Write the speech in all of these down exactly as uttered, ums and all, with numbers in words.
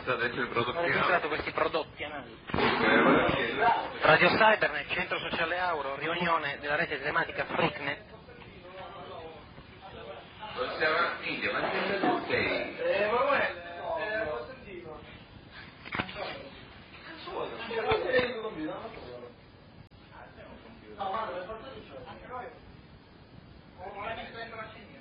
registrate i prodotti. Ho registrato questi prodotti anali. Radio Cybernet, Centro Sociale Auro, riunione della rete telematica Freaknet. Possiamo finire, ma che tu sei? Eh, ma guarda, eh, l'ho sentito. No, ma dove portare il gioco? Anche noi. Non l'hai visto dentro la cena?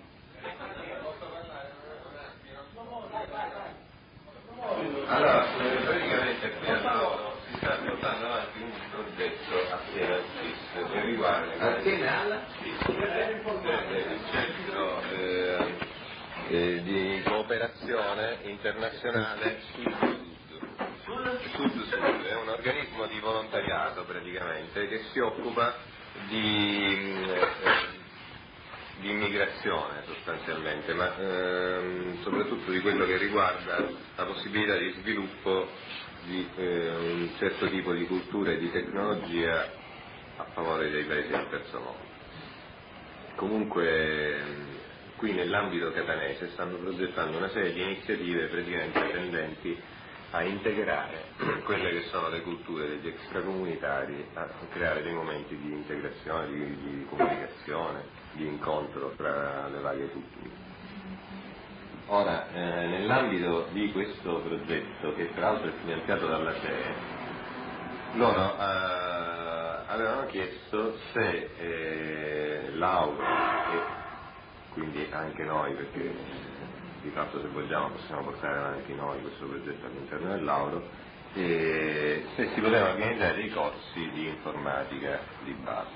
Allora, praticamente qui adesso si sta portando avanti un progetto assieme al C I S che riguarda assieme al C I S, il centro eh, eh, di cooperazione internazionale Sud-Sud. Sud-Sud è un organismo di volontariato praticamente che si occupa di eh, di immigrazione sostanzialmente, ma ehm, soprattutto di quello che riguarda la possibilità di sviluppo di eh, un certo tipo di cultura e di tecnologia a favore dei paesi del terzo mondo. Comunque qui nell'ambito catanese stanno progettando una serie di iniziative praticamente tendenti a integrare quelle che sono le culture degli extracomunitari, a creare dei momenti di integrazione, di, di comunicazione, di incontro tra le varie culture. Ora, eh, nell'ambito di questo progetto, che tra l'altro è finanziato dalla C E E, loro eh, avevano chiesto se eh, l'Auro, e quindi anche noi, perché di fatto se vogliamo possiamo portare avanti noi questo progetto all'interno dell'Auro, e se si potevano organizzare dei corsi di informatica di base,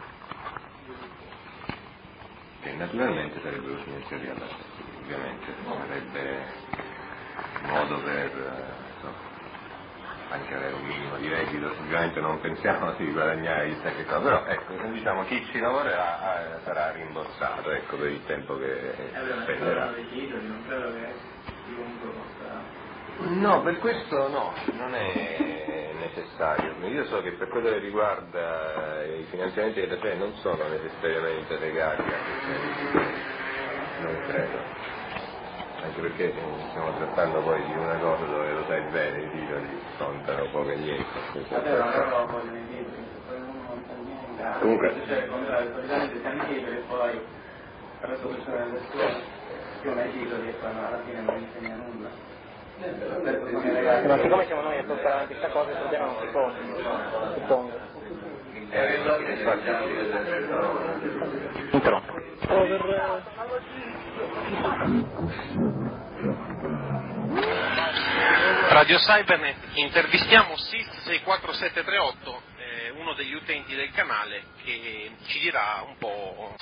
che naturalmente sarebbero finanziati dalla C E E, ovviamente sarebbe modo per insomma, anche avere un minimo di reddito. Ovviamente non pensiamo di guadagnare chissà che cosa, però ecco, diciamo chi ci lavorerà sarà rimborsato, ecco, per il tempo che spenderà. No, per questo no, non è necessario. Io so che per quello che riguarda i finanziamenti della C E E non sono necessariamente legati a questi, non credo. Anche perché stiamo trattando poi di una cosa dove lo sai bene, i titoli contano poco e niente. Vabbè, ma loro vogliono i titoli, poi uno non sa niente. Comunque, cioè il contrario, solitamente siamo i titoli e poi per la soluzione delle scuole più i titoli e poi alla fine non insegna nulla. Ma siccome siamo noi a portare avanti questa cosa, il problema non si pone, suppongo. Intro. Over. Radio Cybernet, intervistiamo S I S sei quattro sette tre otto, eh, uno degli utenti del canale, che ci dirà un po'.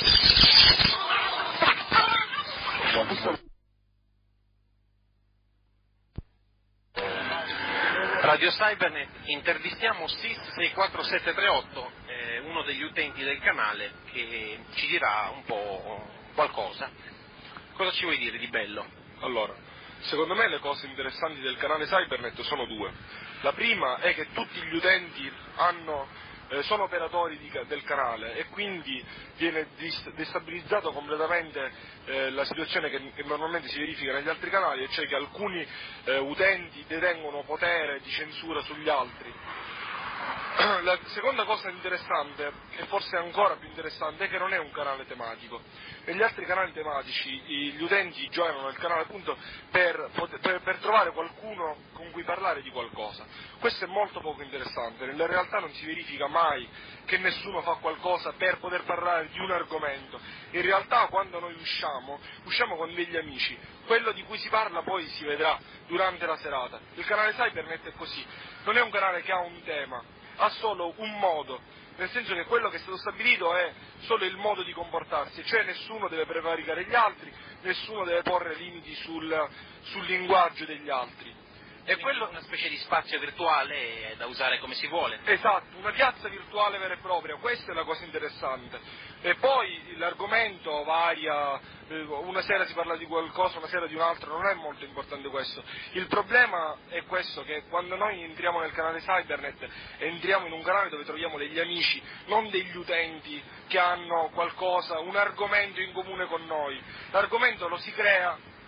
Radio Cybernet, intervistiamo S I S sei quattro sette tre otto, eh, uno degli utenti del canale, che ci dirà un po' qualcosa. Cosa ci vuoi dire di bello? Allora, secondo me le cose interessanti del canale Cybernet sono due. La prima è che tutti gli utenti hanno, eh, sono operatori di, del canale e quindi viene destabilizzato completamente eh, la situazione che, che normalmente si verifica negli altri canali, e cioè che alcuni eh, utenti detengono potere di censura sugli altri. La seconda cosa interessante, e forse ancora più interessante, è che non è un canale tematico. Negli altri canali tematici gli utenti giocano nel canale appunto per, per, per trovare qualcuno con cui parlare di qualcosa. Questo è molto poco interessante. Nella realtà non si verifica mai che nessuno fa qualcosa per poter parlare di un argomento. In realtà quando noi usciamo, usciamo con degli amici. Quello di cui si parla poi si vedrà durante la serata. Il canale Cybernet è così. Non è un canale che ha un tema, ha solo un modo, nel senso che quello che è stato stabilito è solo il modo di comportarsi, cioè nessuno deve prevaricare gli altri, nessuno deve porre limiti sul, sul linguaggio degli altri. E quello è una specie di spazio virtuale da usare come si vuole. Esatto, una piazza virtuale vera e propria, questa è la cosa interessante. E poi l'argomento varia, una sera si parla di qualcosa, una sera di un altro, non è molto importante questo. Il problema è questo, che quando noi entriamo nel canale Cybernet, entriamo in un canale dove troviamo degli amici, non degli utenti che hanno qualcosa, un argomento in comune con noi. L'argomento lo si crea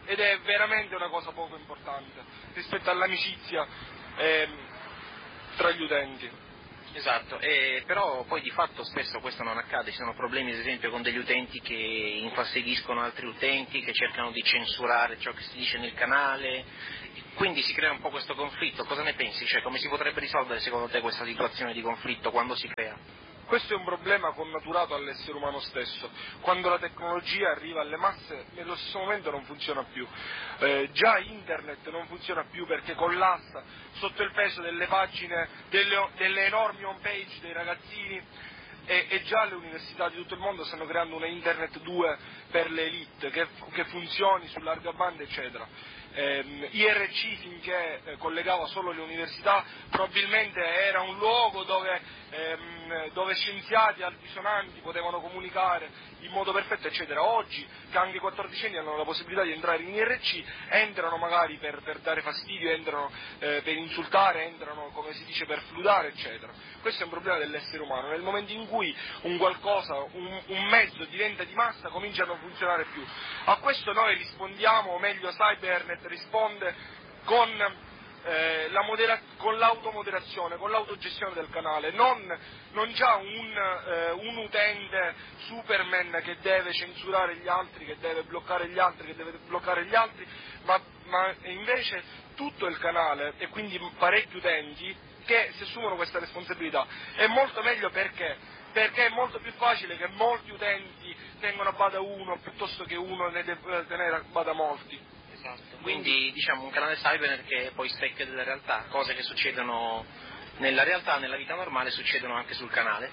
ed è veramente una cosa poco importante rispetto all'amicizia eh, tra gli utenti. Esatto, eh, però poi di fatto spesso questo non accade, ci sono problemi ad esempio con degli utenti che infastidiscono altri utenti, che cercano di censurare ciò che si dice nel canale, quindi si crea un po' questo conflitto. Cosa ne pensi? Cioè, come si potrebbe risolvere secondo te questa situazione di conflitto quando si crea? Questo è un problema connaturato all'essere umano stesso. Quando la tecnologia arriva alle masse, nello stesso momento non funziona più. Eh, già internet non funziona più perché collassa sotto il peso delle pagine, delle, delle enormi home page dei ragazzini, e, e già le università di tutto il mondo stanno creando una internet due per le elite, che, che funzioni su larga banda, eccetera. Eh, I R C finché eh, collegava solo le università probabilmente era un luogo dove, ehm, dove scienziati altisonanti potevano comunicare in modo perfetto, eccetera. Oggi che anche i quattordicenni hanno la possibilità di entrare in I R C, entrano magari per, per dare fastidio, entrano eh, per insultare, entrano, come si dice, per fludare, eccetera. Questo è un problema dell'essere umano. Nel momento in cui un qualcosa, un, un mezzo diventa di massa, comincia a non funzionare più. A questo noi rispondiamo, o meglio Cybernet risponde con, eh, la modera- con l'automoderazione, con l'autogestione del canale, non, non già un, eh, un utente Superman che deve censurare gli altri, che deve bloccare gli altri, che deve bloccare gli altri, ma, ma invece tutto il canale, e quindi parecchi utenti che si assumono questa responsabilità. È molto meglio perché? Perché è molto più facile che molti utenti tengano a bada uno piuttosto che uno ne deve tenere a bada molti. Esatto. Quindi diciamo un canale Cybernet che è poi specchio della realtà, cose che succedono nella realtà, nella vita normale, succedono anche sul canale.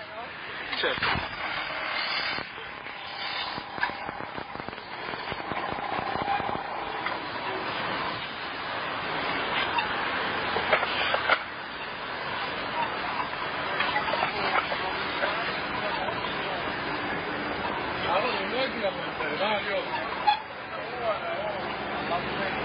Certo. Mario.